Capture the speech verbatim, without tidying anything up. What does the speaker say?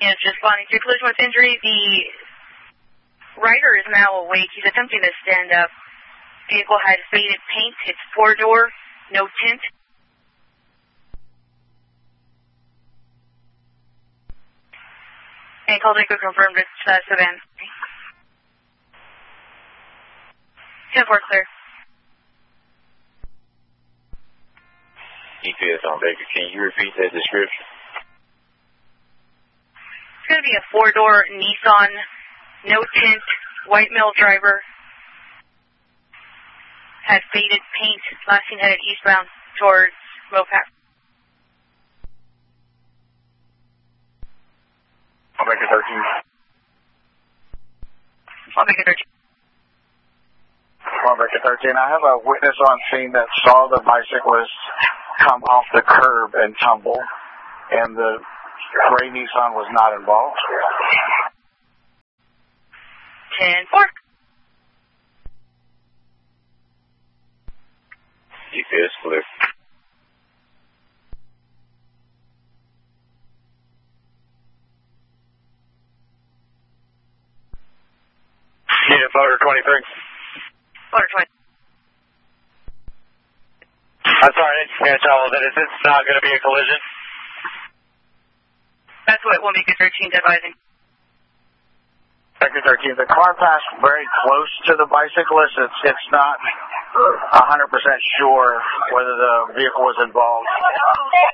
Yes, responding to collision with injury. The rider is now awake. He's attempting to stand up. Vehicle has faded paint. It's four-door, no tint. And call Jacob confirmed it's uh, Savannah. ten four clear. G P S on Baker, can you repeat that description? It's going to be a four-door Nissan, no tint, white male driver. Had faded paint, last seen headed eastbound towards Mopac. I'll make it thirteen. I'll make it thirteen. I'll make it thirteen. I have a witness on scene that saw the bicyclist come off the curb and tumble, and the gray Nissan was not involved. ten four. G P S clear. Yeah, Floater twenty-three. Floater twenty. I'm sorry, I didn't catch all of it. Is this not going to be a collision? That's what one Baker thirteen is advising. Baker thirteen, the car passed very close to the bicyclist. It's, it's not one hundred percent sure whether the vehicle was involved.